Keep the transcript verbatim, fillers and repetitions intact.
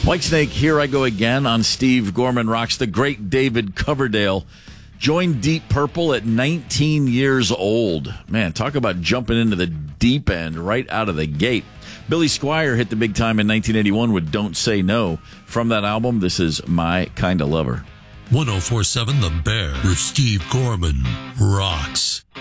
Whitesnake, Here I Go Again on Steve Gorman Rocks. The great David Coverdale joined Deep Purple at nineteen years old. Man, talk about jumping into the deep end right out of the gate. Billy Squier hit the big time in nineteen eighty-one with Don't Say No. From that album, this is My Kinda Lover. one oh four point seven The Bear with Steve Gorman Rocks.